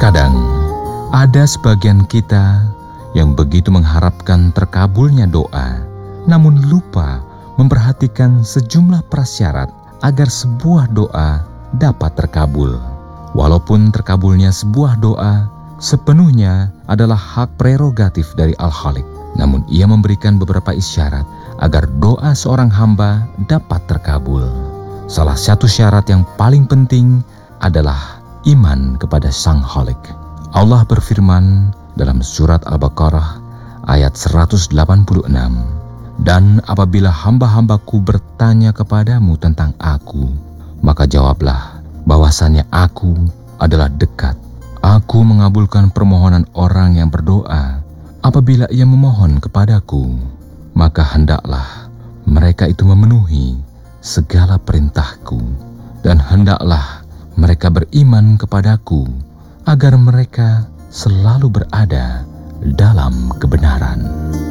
Terkadang ada sebagian kita yang begitu mengharapkan terkabulnya doa, namun lupa memperhatikan sejumlah prasyarat agar sebuah doa dapat terkabul. Walaupun terkabulnya sebuah doa sepenuhnya adalah hak prerogatif dari Al-Khaliq, namun ia memberikan beberapa isyarat agar doa seorang hamba dapat terkabul. Salah satu syarat yang paling penting adalah iman kepada Sang Khalik. Allah berfirman dalam surat Al-Baqarah ayat 186, "Dan apabila hamba-hambaku bertanya kepadamu tentang aku, maka jawablah bahwasannya aku adalah dekat. Aku mengabulkan permohonan orang yang berdoa. Apabila ia memohon kepadaku, maka hendaklah mereka itu memenuhi segala perintahku, dan hendaklah mereka beriman kepadaku agar mereka selalu berada dalam kebenaran."